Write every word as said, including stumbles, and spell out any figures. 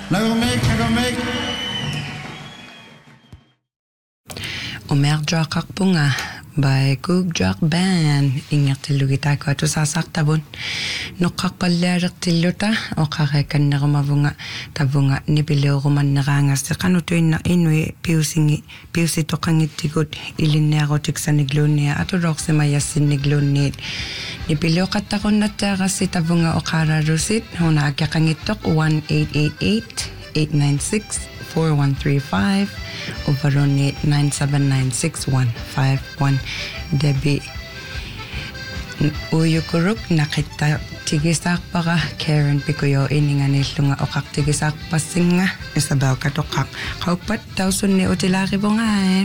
Nagomik, nagomik. Umerjak bunga by Gugjak Band ingat tilugita ko ato sasak tabon nokakalarak tiluta o karekan na rumabunga tabunga nipili o kuman narangas sa kanutoy na inwe piusingi piusito kangit tigot ilinero tiksa niglunia ato rok si mayasin niglunit nipili o katakon na tara si tabunga o kararusit huna akya kangitok one eight eight eight eight nine six four one three five Overonate nine seven nine six one five one Debbie Uyukuruk nakita tigisak para Karen Picoyo ininga nilunga okak tigisak pasinga isabaw katokak kaupat tausun ni utilari bongay